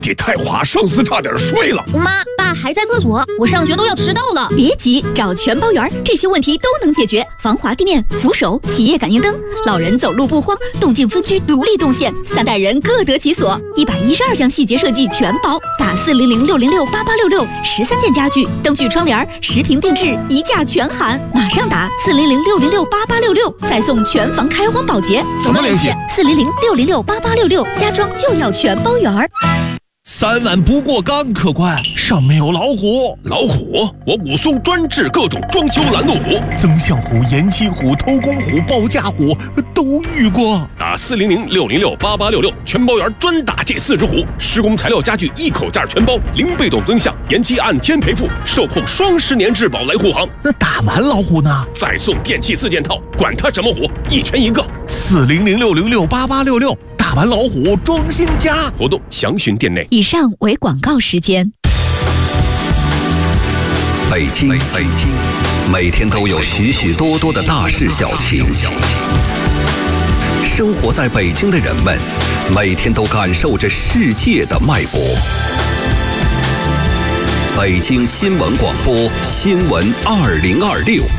你太滑，上司差点睡了。 妈，爸还在厕所，我上学都要迟到了。 别急，找全包园，这些问题都能解决。防滑地面、扶手、企业感应灯，老人走路不慌，动静分区独立动线，3代人各得其所。112项细节设计全包，打400-606-8866，13件家具、灯具、窗帘，10平定制，1价全含。马上打400-606-8866，再送全房开荒保洁。 怎么联系 ？400-606-8866，家装就要全包园。 3万不过岗，客官，上面有老虎。 老虎？我武松专治各种装修拦路虎， 增项虎、延期虎、偷工虎、报价虎都遇过。 打400-606-8866，全包园专打这4只虎。施工材料家具1口价全包，0被动增项，延期按天赔付，售后双10年质保来护航。 那打完老虎呢？ 再送电器4件套，管它什么虎，一拳1个。 400-606-8866，打完老虎装新家。 活动详询店内。 以上为广告时间。 北京，每天都有许许多多的大事小情。生活在北京的人们，每天都感受着世界的脉搏。北京新闻广播，新闻2026。